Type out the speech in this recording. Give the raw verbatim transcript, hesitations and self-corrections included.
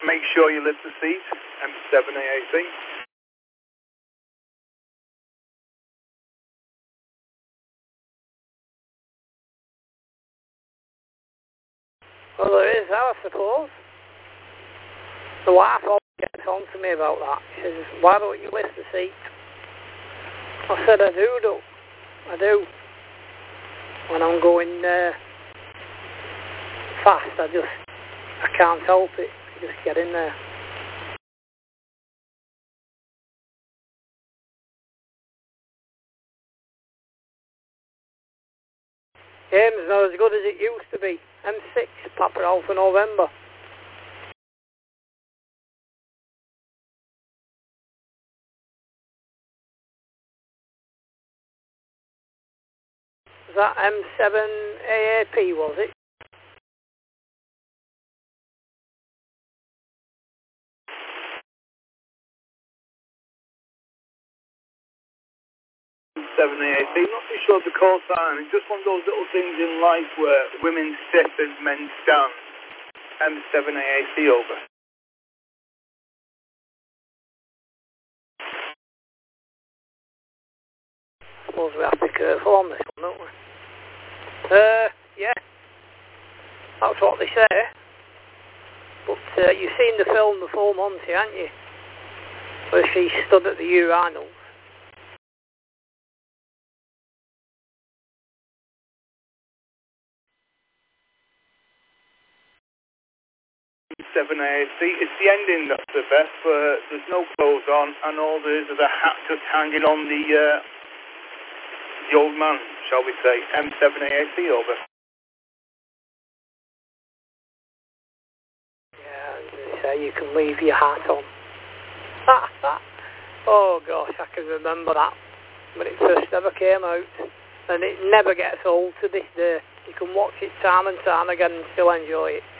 Make sure you lift the seat, M seven A A C. Well, there is, I suppose. The wife always gets on to me about that. She says, why don't you lift the seat? I said, I do, though. I do. When I'm going uh, fast, I just, I can't help it. I just get in there. Game's not as good as it used to be. M six, Papa Alpha November. Was that M seven A A P, was it? M seven A A C, not too sure of the call sign. It's just one of those little things in life where women sit and men stand. M seven A A C over. I suppose we have to be careful on this one, don't we? Uh, yeah. That's what they say. But uh, you've seen the film The Full Monty, haven't you? Where she stood at the urinals. M seven A A C, it's the ending that's the best, but there's no clothes on, and all there is is a hat just hanging on the, uh, the old man, shall we say. M seven A A C over. Yeah, you can leave your hat on. Oh gosh, I can remember that when it first ever came out, and it never gets old to this day. You can watch it time and time again and still enjoy it.